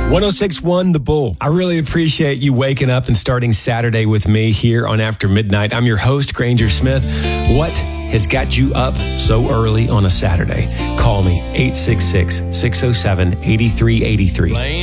106.1 The Bull. I really appreciate you waking up and starting Saturday with me here on After Midnight. I'm your host, Granger Smith. What has got you up so early on a Saturday? Call me, 866-607-8383.